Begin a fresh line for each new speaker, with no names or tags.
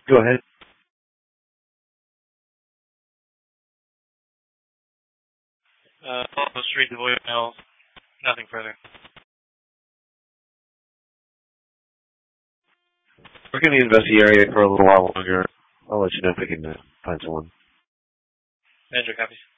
Go ahead.
Follow straight to voicemail. Nothing further.
We're going to investigate the area for a little while longer. I'll let you know if we can find someone.
Andrew copies.